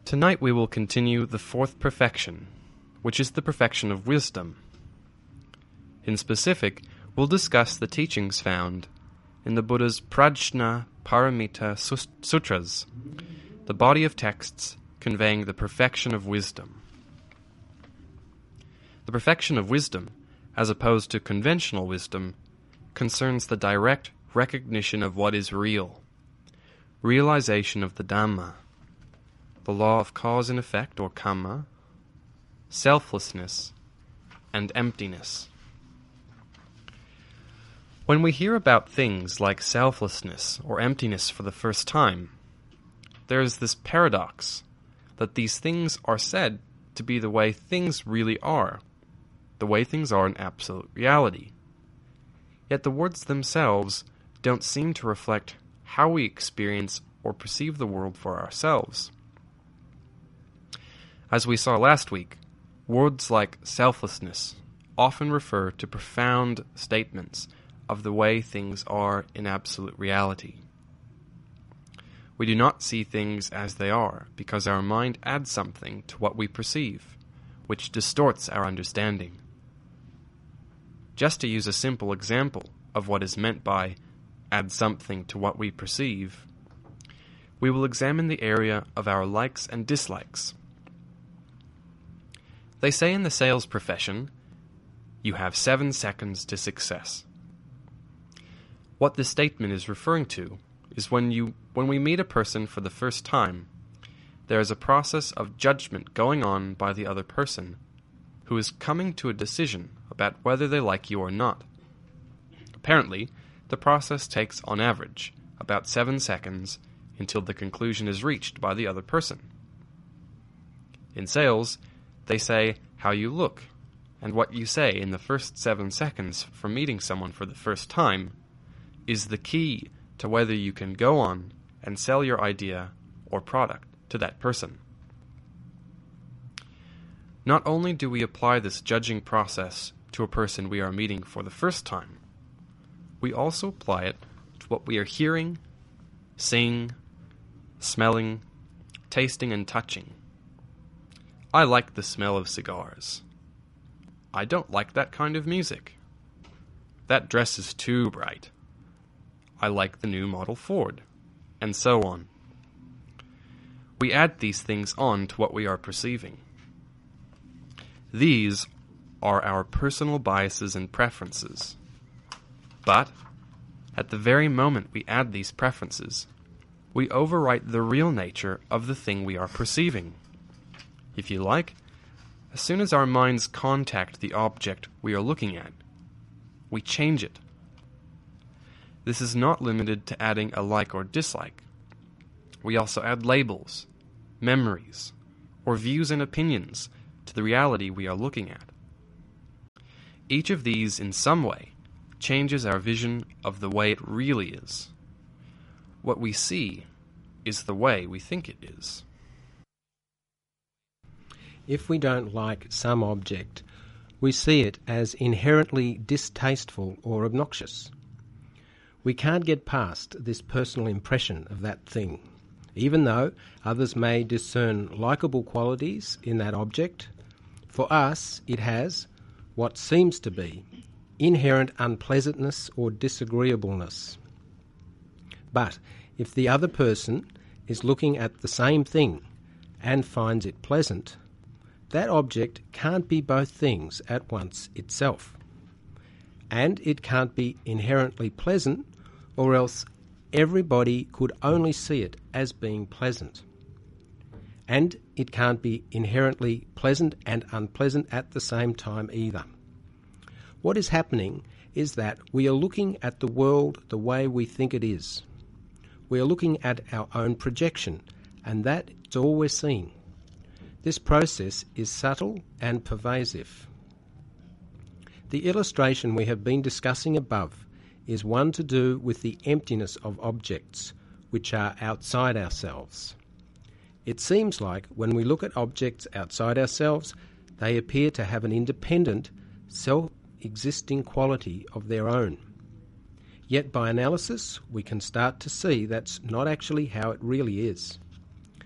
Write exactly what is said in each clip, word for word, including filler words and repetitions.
Tonight we will continue the fourth perfection, which is the perfection of wisdom. In specific, we'll discuss the teachings found in the Buddha's Prajna Paramita Sutras, the body of texts conveying the perfection of wisdom. The perfection of wisdom, as opposed to conventional wisdom, concerns the direct recognition of what is real, realization of the Dhamma, the law of cause and effect, or karma, selflessness, and emptiness. When we hear about things like selflessness or emptiness for the first time, there is this paradox that these things are said to be the way things really are, the way things are in absolute reality. Yet the words themselves don't seem to reflect how we experience or perceive the world for ourselves. As we saw last week, words like selflessness often refer to profound statements of the way things are in absolute reality. We do not see things as they are because our mind adds something to what we perceive, which distorts our understanding. Just to use a simple example of what is meant by add something to what we perceive, we will examine the area of our likes and dislikes. They say in the sales profession, you have seven seconds to success. What this statement is referring to is when you when we meet a person for the first time, there is a process of judgment going on by the other person, who is coming to a decision about whether they like you or not. Apparently, the process takes, on average, about seven seconds until the conclusion is reached by the other person. In sales, they say how you look, and what you say in the first seven seconds from meeting someone for the first time is the key to whether you can go on and sell your idea or product to that person. Not only do we apply this judging process to a person we are meeting for the first time, we also apply it to what we are hearing, seeing, smelling, tasting, and touching. I like the smell of cigars. I don't like that kind of music. That dress is too bright. I like the new model Ford, and so on. We add these things on to what we are perceiving. These are our personal biases and preferences. But, at the very moment we add these preferences, we overwrite the real nature of the thing we are perceiving. If you like, as soon as our minds contact the object we are looking at, we change it. This is not limited to adding a like or dislike. We also add labels, memories, or views and opinions to the reality we are looking at. Each of these, in some way, changes our vision of the way it really is. What we see is the way we think it is. If we don't like some object, we see it as inherently distasteful or obnoxious. We can't get past this personal impression of that thing, even though others may discern likable qualities in that object. For us, it has what seems to be inherent unpleasantness or disagreeableness. But if the other person is looking at the same thing and finds it pleasant, that object can't be both things at once itself. And it can't be inherently pleasant, or else everybody could only see it as being pleasant. And it can't be inherently pleasant and unpleasant at the same time either. What is happening is that we are looking at the world the way we think it is. We are looking at our own projection, and that is all we're seeing. This process is subtle and pervasive. The illustration we have been discussing above is one to do with the emptiness of objects, which are outside ourselves. It seems like when we look at objects outside ourselves, they appear to have an independent, self-existing quality of their own. Yet by analysis, we can start to see that's not actually how it really is.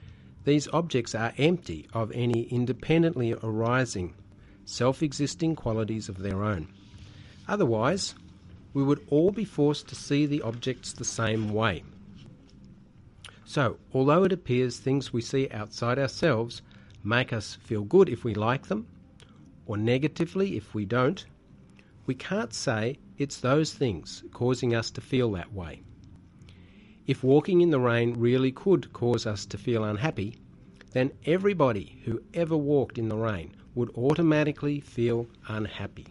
these objects are empty of any independently arising, self-existing qualities of their own. Otherwise, we would all be forced to see the objects the same way. So, although it appears things we see outside ourselves make us feel good if we like them, or negatively if we don't, we can't say it's those things causing us to feel that way. If walking in the rain really could cause us to feel unhappy, then everybody who ever walked in the rain would automatically feel unhappy.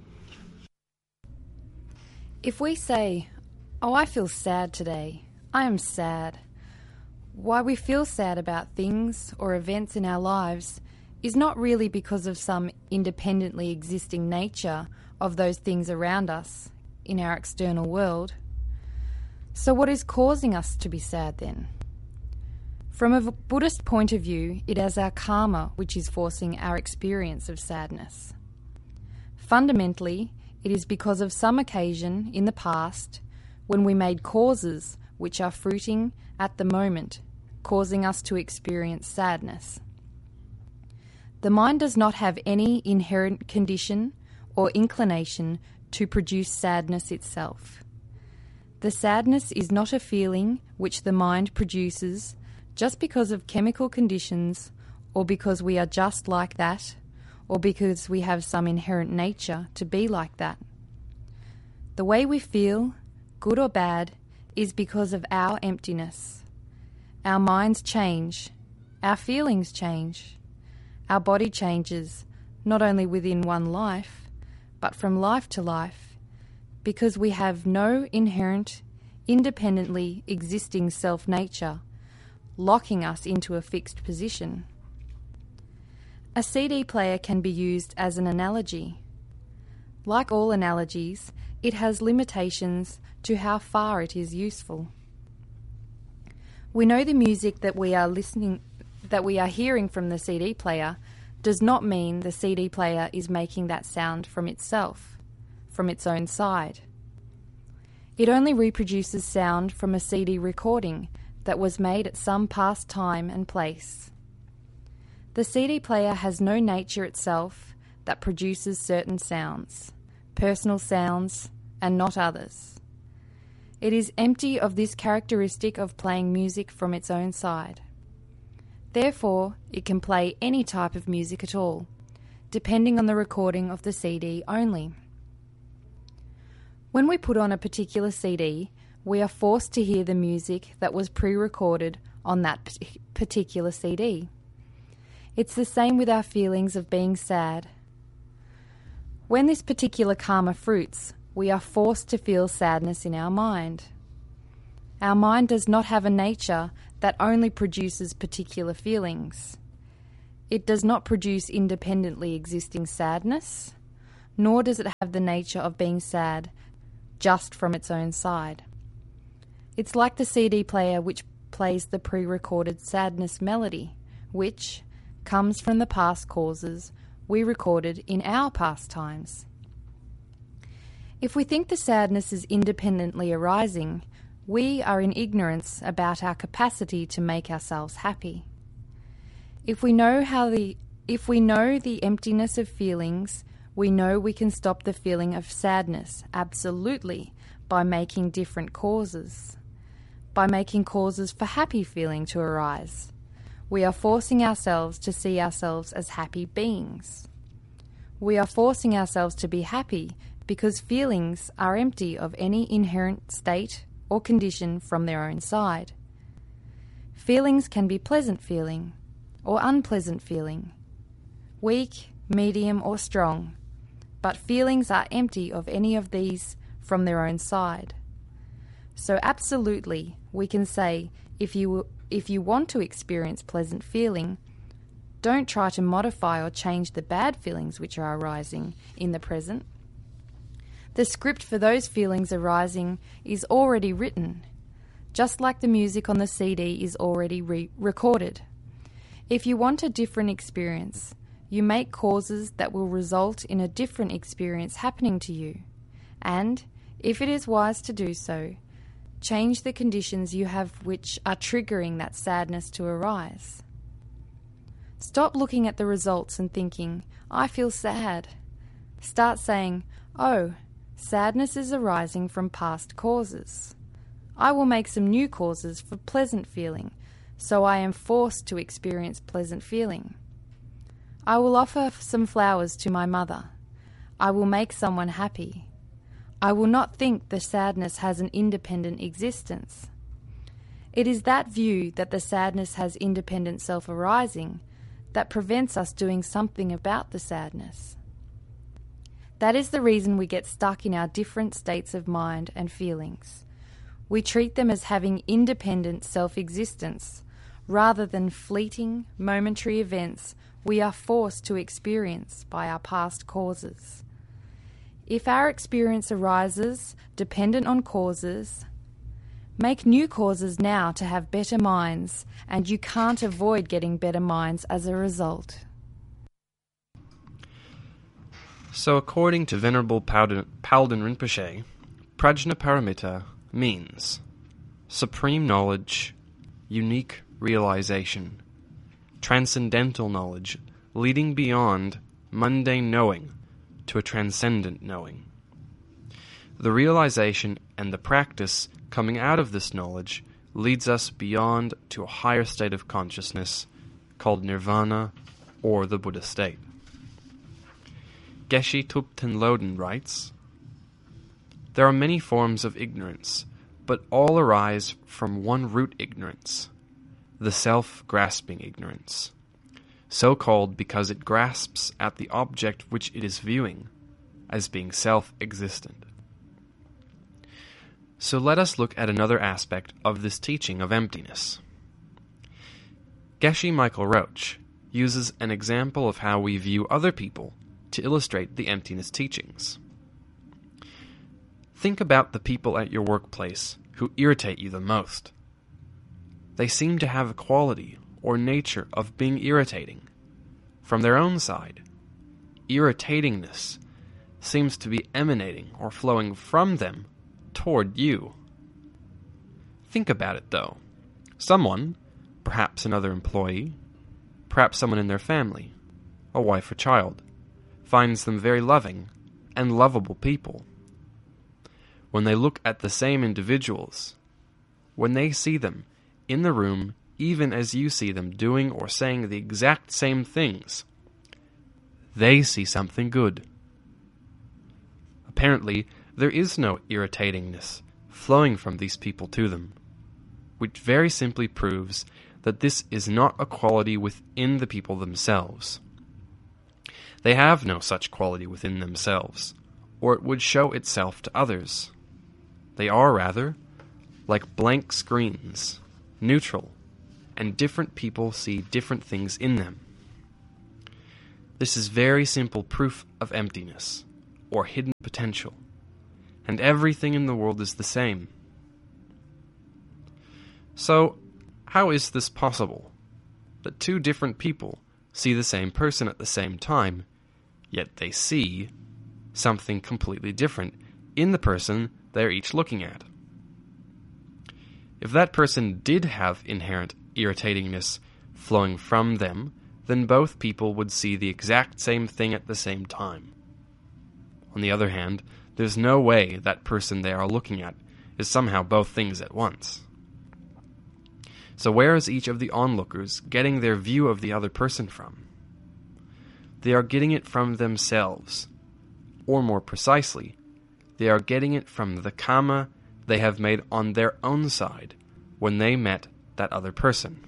If we say, "Oh, I feel sad today. I am sad," why we feel sad about things or events in our lives is not really because of some independently existing nature of those things around us in our external world. So what is causing us to be sad then? From a Buddhist point of view, it is our karma which is forcing our experience of sadness. Fundamentally, it is because of some occasion in the past when we made causes which are fruiting at the moment, causing us to experience sadness. The mind does not have any inherent condition or inclination to produce sadness itself. The sadness is not a feeling which the mind produces just because of chemical conditions, or because we are just like that, or because we have some inherent nature to be like that. The way we feel, good or bad, is because of our emptiness. Our minds change, our feelings change, our body changes, not only within one life, but from life to life, because we have no inherent, independently existing self-nature locking us into a fixed position. A C D player can be used as an analogy. Like all analogies, it has limitations to how far it is useful. We know the music that we are listening, that we are hearing from the C D player does not mean the C D player is making that sound from itself, from its own side. It only reproduces sound from a C D recording that was made at some past time and place. The C D player has no nature itself that produces certain sounds, personal sounds, and not others. It is empty of this characteristic of playing music from its own side. Therefore, it can play any type of music at all, depending on the recording of the C D only. When we put on a particular C D, we are forced to hear the music that was pre-recorded on that particular C D. It's the same with our feelings of being sad. When this particular karma fruits, we are forced to feel sadness in our mind. Our mind does not have a nature that only produces particular feelings. It does not produce independently existing sadness, nor does it have the nature of being sad just from its own side. It's like the C D player which plays the pre-recorded sadness melody, which comes from the past causes we recorded in our past times. If we think the sadness is independently arising, we are in ignorance about our capacity to make ourselves happy. If we know how the if we know the emptiness of feelings, we know we can stop the feeling of sadness absolutely by making different causes. By making causes for happy feeling to arise, we are forcing ourselves to see ourselves as happy beings. We are forcing ourselves to be happy because feelings are empty of any inherent state or condition from their own side. Feelings can be pleasant feeling or unpleasant feeling, weak, medium or strong, but feelings are empty of any of these from their own side. So absolutely, we can say, if you if you want to experience pleasant feeling, don't try to modify or change the bad feelings which are arising in the present. The script for those feelings arising is already written, just like the music on the C D is already re- recorded. If you want a different experience, you make causes that will result in a different experience happening to you, and, if it is wise to do so, change the conditions you have which are triggering that sadness to arise. Stop looking at the results and thinking, I feel sad. Start saying, oh, sadness is arising from past causes. I will make some new causes for pleasant feeling, so I am forced to experience pleasant feeling. I will offer some flowers to my mother. I will make someone happy. I will not think the sadness has an independent existence. It is that view that the sadness has independent self-arising that prevents us doing something about the sadness. That is the reason we get stuck in our different states of mind and feelings. We treat them as having independent self-existence, rather than fleeting, momentary events we are forced to experience by our past causes. If our experience arises dependent on causes, make new causes now to have better minds, and you can't avoid getting better minds as a result. So according to Venerable Palden Rinpoche, Prajnaparamita means supreme knowledge, unique realization, transcendental knowledge leading beyond mundane knowing to a transcendent knowing. The realization and the practice coming out of this knowledge leads us beyond to a higher state of consciousness called nirvana or the Buddha state. Geshe Thupten Lodin writes, there are many forms of ignorance, but all arise from one root ignorance, the self-grasping ignorance, so called because it grasps at the object which it is viewing as being self-existent. So let us look at another aspect of this teaching of emptiness. Geshe Michael Roach uses an example of how we view other people to illustrate the emptiness teachings. Think about the people at your workplace who irritate you the most. They seem to have a quality or nature of being irritating. From their own side, irritatingness seems to be emanating or flowing from them toward you. Think about it, though. Someone, perhaps another employee, perhaps someone in their family, a wife or child, finds them very loving and lovable people. When they look at the same individuals, when they see them in the room, even as you see them doing or saying the exact same things, they see something good. Apparently, there is no irritatingness flowing from these people to them, which very simply proves that this is not a quality within the people themselves. They have no such quality within themselves, or it would show itself to others. They are, rather, like blank screens, neutral, and different people see different things in them. This is very simple proof of emptiness, or hidden potential, and everything in the world is the same. So, how is this possible? That two different people see the same person at the same time, yet they see something completely different in the person they're each looking at. If that person did have inherent irritatingness flowing from them, then both people would see the exact same thing at the same time. On the other hand, there's no way that person they are looking at is somehow both things at once. So where is each of the onlookers getting their view of the other person from? They are getting it from themselves, or more precisely, they are getting it from the karma they have made on their own side when they met that other person.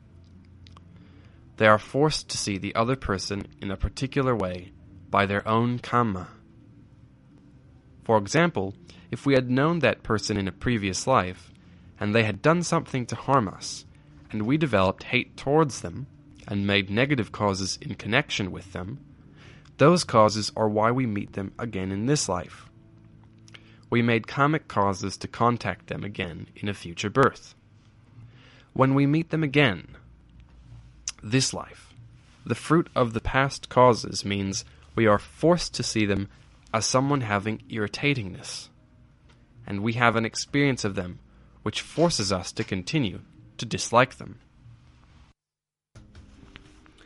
They are forced to see the other person in a particular way by their own karma. For example, if we had known that person in a previous life, and they had done something to harm us, and we developed hate towards them, and made negative causes in connection with them, those causes are why we meet them again in this life. We made karmic causes to contact them again in a future birth. When we meet them again, this life, the fruit of the past causes means we are forced to see them as someone having irritatingness, and we have an experience of them which forces us to continue to dislike them.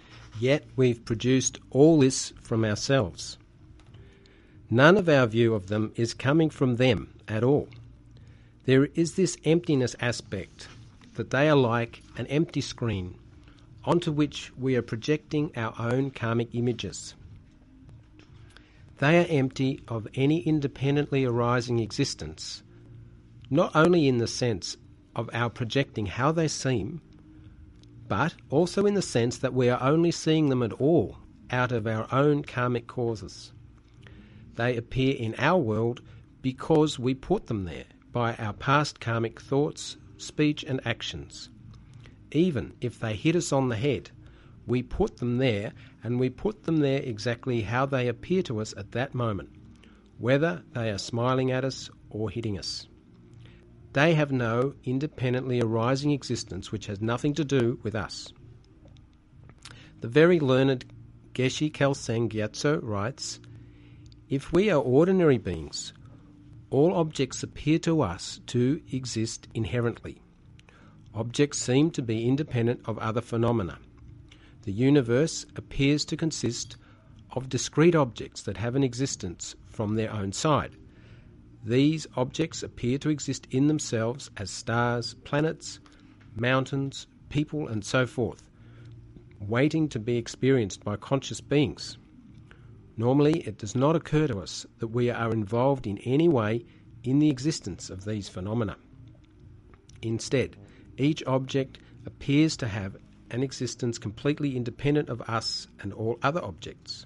Yet we've produced all this from ourselves. None of our view of them is coming from them at all. There is this emptiness aspect, that they are like an empty screen onto which we are projecting our own karmic images. They are empty of any independently arising existence, not only in the sense of our projecting how they seem, but also in the sense that we are only seeing them at all out of our own karmic causes. They appear in our world because we put them there by our past karmic thoughts, speech and actions. Even if they hit us on the head, we put them there, and we put them there exactly how they appear to us at that moment, whether they are smiling at us or hitting us. They have no independently arising existence which has nothing to do with us. The very learned Geshe Kelsang Gyatso writes, "If we are ordinary beings, all objects appear to us to exist inherently. Objects seem to be independent of other phenomena. The universe appears to consist of discrete objects that have an existence from their own side. These objects appear to exist in themselves as stars, planets, mountains, people, and so forth, waiting to be experienced by conscious beings. Normally, it does not occur to us that we are involved in any way in the existence of these phenomena. Instead, each object appears to have an existence completely independent of us and all other objects.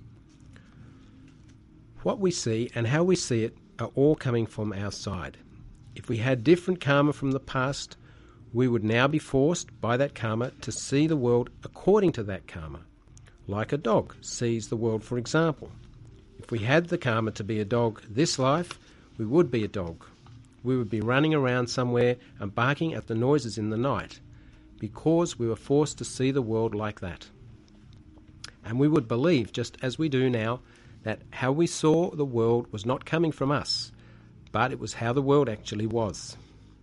What we see and how we see it are all coming from our side. If we had different karma from the past, we would now be forced by that karma to see the world according to that karma, like a dog sees the world, for example. If we had the karma to be a dog this life, we would be a dog. We would be running around somewhere and barking at the noises in the night, because we were forced to see the world like that. And we would believe, just as we do now, that how we saw the world was not coming from us, but it was how the world actually was.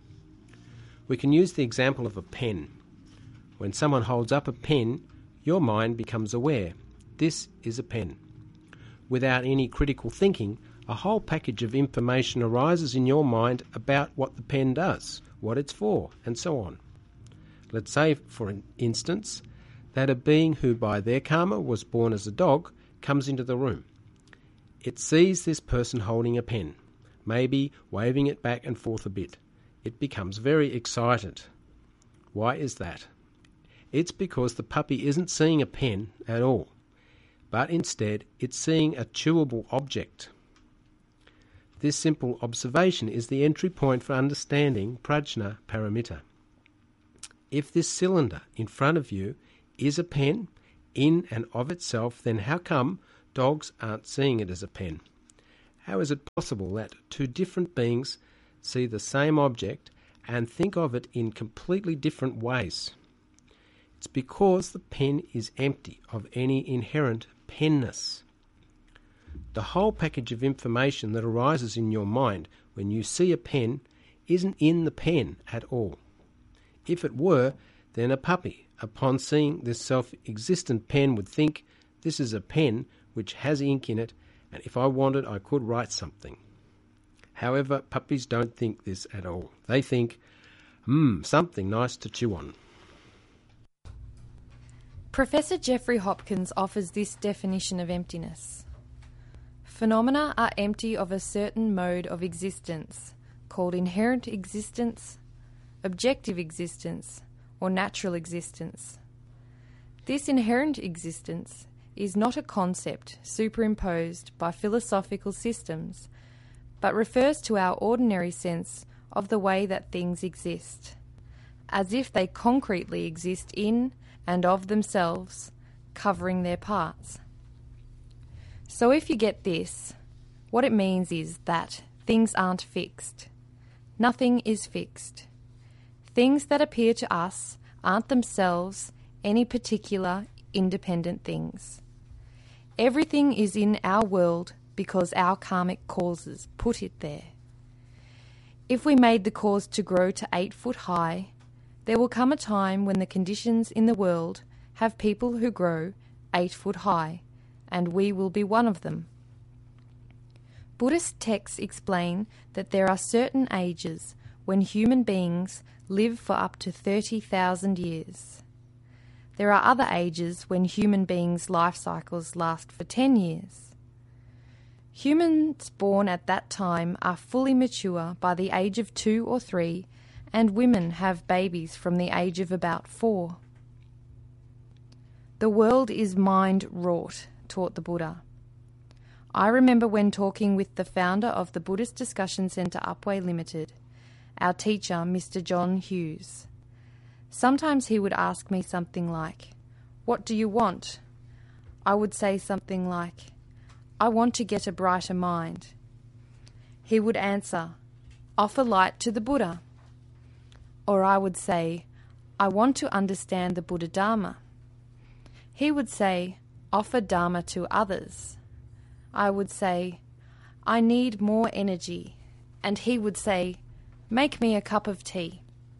We can use the example of a pen. When someone holds up a pen, your mind becomes aware, this is a pen. Without any critical thinking, a whole package of information arises in your mind about what the pen does, what it's for, and so on. Let's say, for instance, that a being who by their karma was born as a dog comes into the room. It sees this person holding a pen, maybe waving it back and forth a bit. It becomes very excited. Why is that? It's because the puppy isn't seeing a pen at all, but instead it's seeing a chewable object. This simple observation is the entry point for understanding Prajna Paramita. If this cylinder in front of you is a pen in and of itself, then how come dogs aren't seeing it as a pen? How is it possible that two different beings see the same object and think of it in completely different ways? It's because the pen is empty of any inherent penness. The whole package of information that arises in your mind when you see a pen isn't in the pen at all. If it were, then a puppy, upon seeing this self-existent pen, would think, this is a pen which has ink in it, and if I wanted, I could write something. However, puppies don't think this at all. They think, hmm, something nice to chew on. Professor Jeffrey Hopkins offers this definition of emptiness. Phenomena are empty of a certain mode of existence, called inherent existence, objective existence, or natural existence. This inherent existence is not a concept superimposed by philosophical systems, but refers to our ordinary sense of the way that things exist, as if they concretely exist in and of themselves, covering their parts. So if you get this, what it means is that things aren't fixed. Nothing is fixed. Things that appear to us aren't themselves any particular independent things. Everything is in our world because our karmic causes put it there. If we made the cause to grow to eight foot high, there will come a time when the conditions in the world have people who grow eight foot high, and we will be one of them. Buddhist texts explain that there are certain ages when human beings live for up to thirty thousand years. There are other ages when human beings' life cycles last for ten years. Humans born at that time are fully mature by the age of two or three, and women have babies from the age of about four. The world is mind-wrought, taught the Buddha. I remember when talking with the founder of the Buddhist Discussion Centre Upwey Limited, our teacher, Mister John Hughes. Sometimes he would ask me something like, "What do you want?" I would say something like, "I want to get a brighter mind." He would answer, "Offer light to the Buddha." Or I would say, "I want to understand the Buddha Dharma." He would say, "Offer Dharma to others." I would say, "I need more energy." And he would say, "Make me a cup of tea."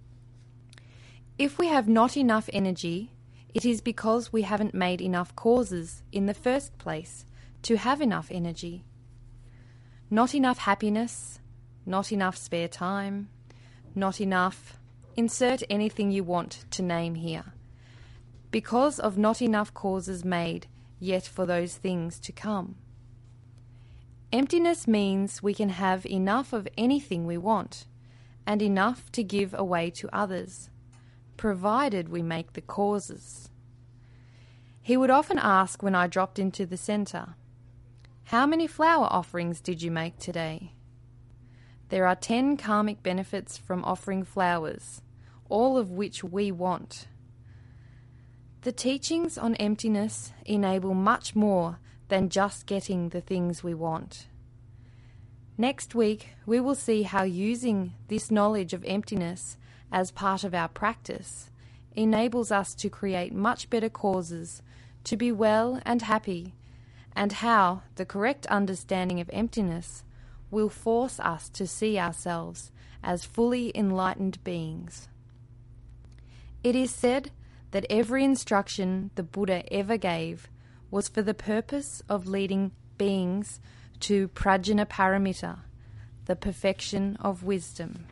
If we have not enough energy, it is because we haven't made enough causes in the first place to have enough energy. Not enough happiness, not enough spare time, not enough, insert anything you want to name here, because of not enough causes made yet for those things to come. Emptiness means we can have enough of anything we want, and enough to give away to others, provided we make the causes. He would often ask when I dropped into the centre, "How many flower offerings did you make today?" There are ten karmic benefits from offering flowers, all of which we want. The teachings on emptiness enable much more than just getting the things we want. Next week, we will see how using this knowledge of emptiness as part of our practice enables us to create much better causes to be well and happy, and how the correct understanding of emptiness will force us to see ourselves as fully enlightened beings. It is said that every instruction the Buddha ever gave was for the purpose of leading beings to Prajnaparamita, the perfection of wisdom.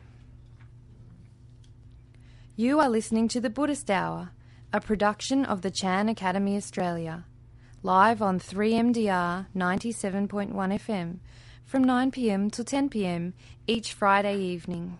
You are listening to the Buddhist Hour, a production of the Chan Academy Australia, live on three M D R ninety-seven point one F M from nine p m to ten p m each Friday evening.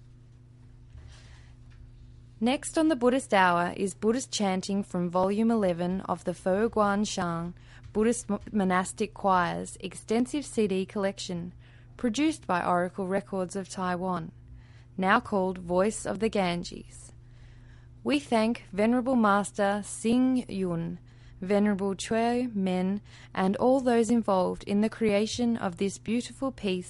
Next on the Buddhist Hour is Buddhist chanting from Volume eleven of the Fo Guan Shan Buddhist Monastic Choir's extensive C D collection, produced by Oracle Records of Taiwan, now called Voice of the Ganges. We thank Venerable Master Xing Yun, Venerable Chue Men, and all those involved in the creation of this beautiful piece